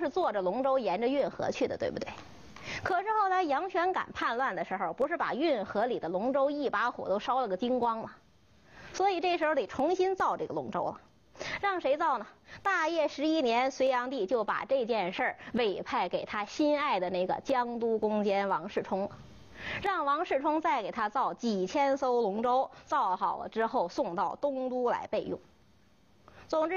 是坐着龙舟沿着运河去的，对不对？可是后来杨玄感叛乱的时候，不是把运河里的龙舟一把火都烧了个精光吗？所以这时候得重新造这个龙舟了。让谁造呢？大业11年，隋炀帝就把这件事儿委派给他心爱的那个江都公监王世充了，让王世充再给他造几千艘龙舟，造好了之后送到东都来备用。总之